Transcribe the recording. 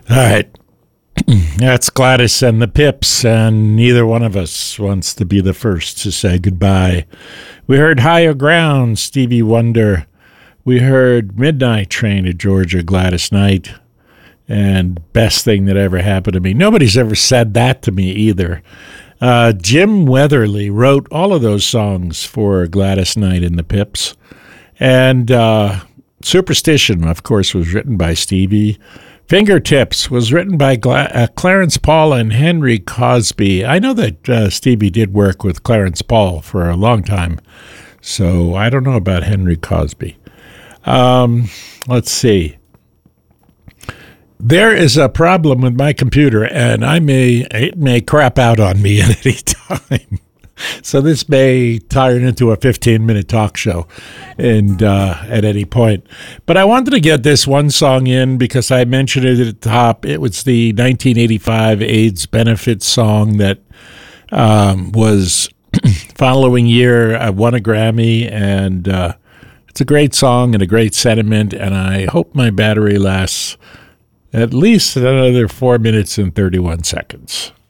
All right. That's Gladys and the Pips, and neither one of us wants to be the first to say goodbye. We heard Higher Ground, Stevie Wonder. We heard Midnight Train to Georgia, Gladys Knight. And Best Thing That Ever Happened to Me. Nobody's ever said that to me either. Jim Weatherly wrote all of those songs for Gladys Knight and the Pips. And Superstition, of course, was written by Stevie. Fingertips was written by Clarence Paul and Henry Cosby. I know that Stevie did work with Clarence Paul for a long time, so I don't know about Henry Cosby. Let's see. There is a problem with my computer, and it may crap out on me at any time. So this may turn into a 15-minute talk show and at any point. But I wanted to get this one song in because I mentioned it at the top. It was the 1985 AIDS benefit song that was following year won a Grammy, and it's a great song and a great sentiment, and I hope my battery lasts at least another 4 minutes and 31 seconds.